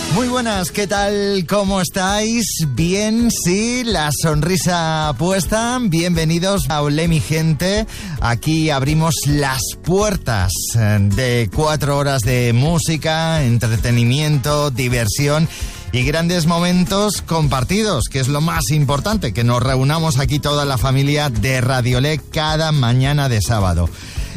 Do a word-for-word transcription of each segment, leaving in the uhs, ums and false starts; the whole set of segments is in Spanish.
Muy buenas, ¿qué tal? ¿Cómo estáis? ¿Bien? ¿Sí? ¿La sonrisa puesta? Bienvenidos a Olé, mi gente. Aquí abrimos las puertas de cuatro horas de música, entretenimiento, diversión y grandes momentos compartidos, que es lo más importante, que nos reunamos aquí toda la familia de Radio Olé cada mañana de sábado.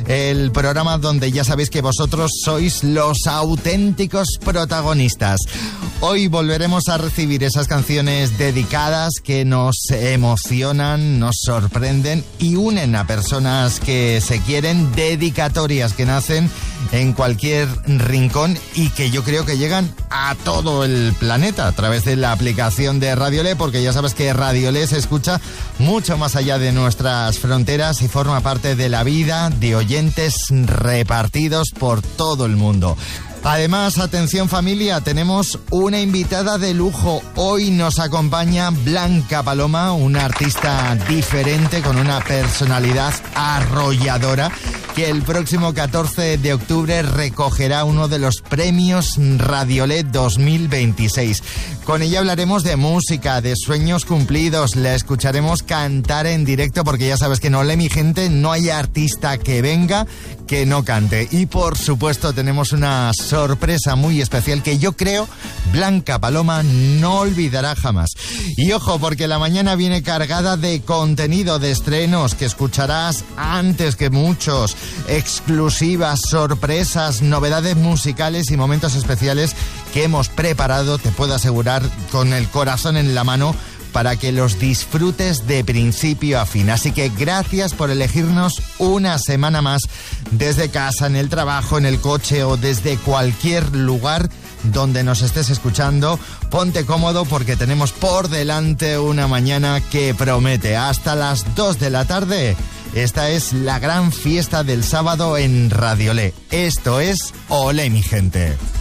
El programa donde ya sabéis que vosotros sois los auténticos protagonistas. Hoy volveremos a recibir esas canciones dedicadas que nos emocionan, nos sorprenden y unen a personas que se quieren, dedicatorias que nacen en cualquier rincón y que yo creo que llegan a todo el planeta a través de la aplicación de Radio Olé, porque ya sabes que Radio Olé se escucha mucho más allá de nuestras fronteras y forma parte de la vida de oyentes repartidos por todo el mundo. Además, atención familia, tenemos una invitada de lujo. Hoy nos acompaña Blanca Paloma, una artista diferente con una personalidad arrolladora, que el próximo catorce de octubre recogerá uno de los premios Radio Olé dos mil veintiséis. Con ella hablaremos de música, de sueños cumplidos, la escucharemos cantar en directo, porque ya sabes que en Olé, mi gente, no hay artista que venga que no cante. Y por supuesto tenemos una sorpresa muy especial que yo creo Blanca Paloma no olvidará jamás. Y ojo, porque la mañana viene cargada de contenido, de estrenos que escucharás antes que muchos, exclusivas, sorpresas, novedades musicales y momentos especiales que hemos preparado, te puedo asegurar, con el corazón en la mano, para que los disfrutes de principio a fin. Así que gracias por elegirnos una semana más desde casa, en el trabajo, en el coche o desde cualquier lugar donde nos estés escuchando. Ponte cómodo porque tenemos por delante una mañana que promete. Hasta las dos de la tarde. Esta es la gran fiesta del sábado en Radio Olé. Esto es Olé, mi gente.